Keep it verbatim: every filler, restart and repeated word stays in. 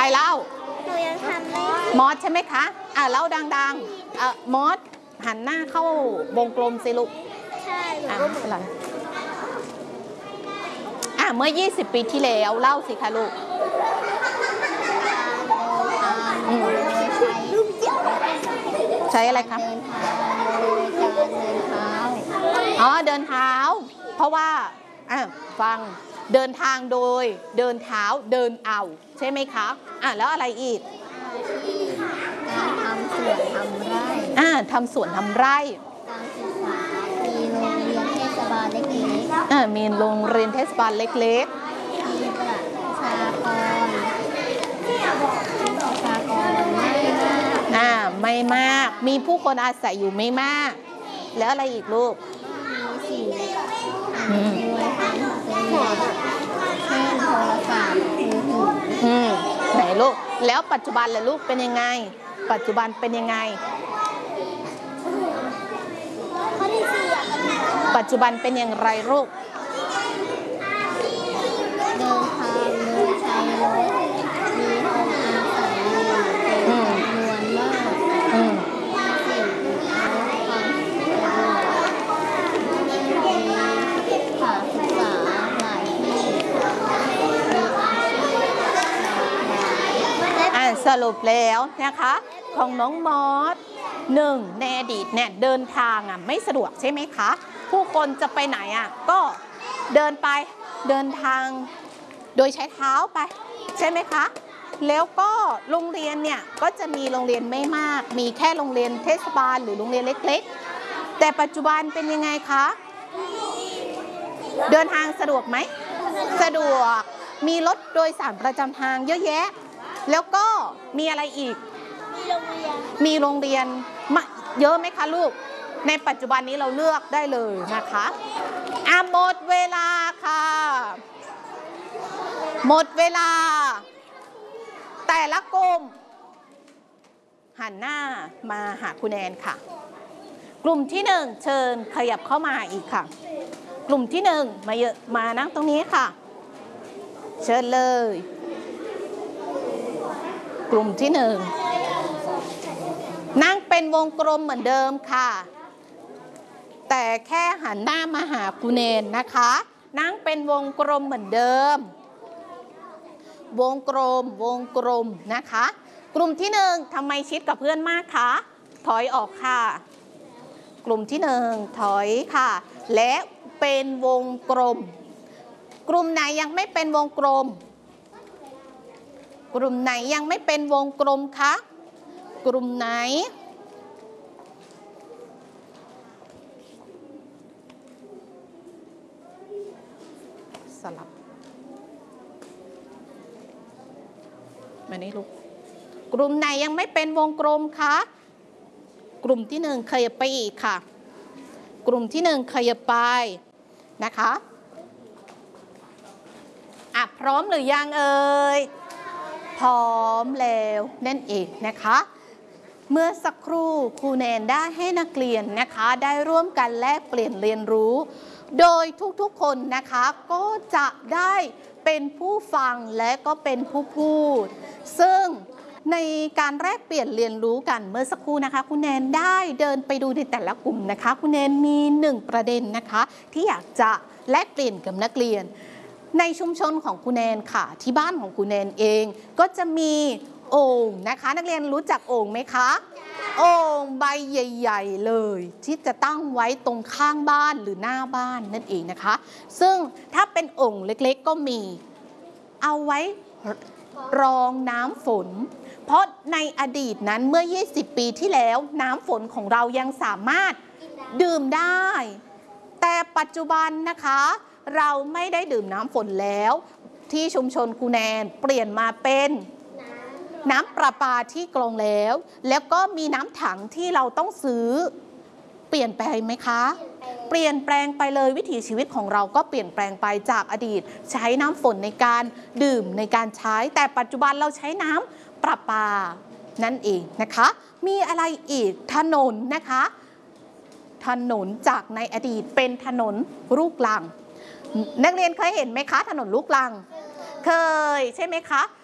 รเล่าหนูยังทำไม่มอสใช่ไหมคะอ่ะเล่าดังๆอ่ะมอสหันหน้าเข้าวงกลมสิลูกใช่หนูอ่ะก็ไม่เป็นไรอ่ะเมื่อยี่สิบปีที่แล้วเล่าสิคะลูกใช้อะไรคะอ๋อเดินเท้าเพราะว่าอ่ะฟังเดินทางโดยเดินเท้าเดินเอาใช่ไหมคะอ่ะแล้วอะไรอีกการทำสวนทำไร่อ่าทำสวนทำไร่การศึกษามีโรงเรียนเทศบาลเล็กๆอ่ามีโรงเรียนเทศบาลเล็กๆมีประชากรประชากรไม่มากอ่าไม่มากมีผู้คนอาศัยอยู่ไม่มากแล้วอะไรอีกลูกมีสิ่งอำนวยความสะดวกเช่นโทรศัพท์มือถืออืมไหนลูกแล้วปัจจุบันล่ะลูกเป็นยังไงปัจจุบันเป็นยังไงปัจจุบันเป็นอย่างไรลูกเดินทางโดยใช้รถมีคนอาศัยอยู่เป็นจำนวนมากอืมสิ่งอำนวยความสะดวกมีสถานศึกษาหลายที่มีอาชีพหลากหลายอ่าสรุปแล้วนะคะของน้องมอสหนึ่งในอดีตเนี่ยเดินทางอ่ะไม่สะดวกใช่ไหมคะผู้คนจะไปไหนอ่ะก็เดินไปเดินทางโดยใช้เท้าไปใช่ไหมคะแล้วก็โรงเรียนเนี่ยก็จะมีโรงเรียนไม่มากมีแค่โรงเรียนเทศบาลหรือโรงเรียนเล็กๆแต่ปัจจุบันเป็นยังไงคะเดินทางสะดวกไหมสะดวกมีรถโดยสารประจำทางเยอะแยะแล้วก็มีอะไรอีกมีโรงเรียนมาเยอะไหมคะลูกในปัจจุบันนี้เราเลือกได้เลยนะคะอ่ะหมดเวลาค่ะหมดเวลาแต่ละกลุ่มหันหน้ามาหาคุณแอนค่ะกลุ่มที่หนึ่งเชิญขยับเข้ามาอีกค่ะกลุ่มที่หนึ่งมาเยอะมานั่งตรงนี้ค่ะเชิญเลยกลุ่มที่หนึ่งนั่งเป็นวงกลมเหมือนเดิมค่ะแต่แค่หันหน้ามาหาคุณแอนนะคะนั่งเป็นวงกลมเหมือนเดิมวงกลมวงกลมนะคะกลุ่มที่หนึ่งทำไมชิดกับเพื่อนมากคะถอยออกค่ะกลุ่มที่หนึ่งถอยค่ะและเป็นวงกลมกลุ่มไหนยังไม่เป็นวงกลมกลุ่มไหนยังไม่เป็นวงกลมคะกลุ่มไหนสลับมานี่ลูกกลุ่มไหนยังไม่เป็นวงกลมคะกลุ่มที่หนึ่งขยับไปอีกค่ะกลุ่มที่หนึ่งขยับไปนะคะอ่ะพร้อมหรือยังเอ่ยพร้อมแล้วนั่นเองนะคะเมื่อสักครู่ครูแนนได้ให้นักเรียนนะคะได้ร่วมกันแลกเปลี่ยนเรียนรู้โดยทุกๆคนนะคะก็จะได้เป็นผู้ฟังและก็เป็นผู้พูดซึ่งในการแลกเปลี่ยนเรียนรู้กันเมื่อสักครู่นะคะคุณแนนได้เดินไปดูในแต่ละกลุ่มนะคะคุณแนนมีหนึ่งประเด็นนะคะที่อยากจะแลกเปลี่ยนกับนักเรียนในชุมชนของคุณแนนค่ะที่บ้านของคุณแนนเองก็จะมีโอ่งนะคะนักเรียนรู้จักโอ่งไหมคะโอ่งใบใหญ่ๆเลยที่จะตั้งไว้ตรงข้างบ้านหรือหน้าบ้านนั่นเองนะคะซึ่งถ้าเป็นโอ่งเล็กๆก็มีเอาไว้รองน้ำฝนเพราะในอดีตนั้นเมื่อยี่สิบปีที่แล้วน้ำฝนของเรายังสามารถดื่มได้แต่ปัจจุบันนะคะเราไม่ได้ดื่มน้ำฝนแล้วที่ชุมชนครูแนนเปลี่ยนมาเป็นน้ำประปาที่กรองแล้วแล้วก็มีน้ำถังที่เราต้องซื้อเปลี่ยนไปไหมคะเปลี่ยนแปลงไปเลยวิถีชีวิตของเราก็เปลี่ยนแปลงไปจากอดีตใช้น้ำฝนในการดื่มในการใช้แต่ปัจจุบันเราใช้น้ำประปานั่นเองนะคะมีอะไรอีกถนนนะคะถนนจากในอดีตเป็นถนนลูกรังนักเรียนเคยเห็นไหมคะถนนลูกรังเคยใช่ไหมคะ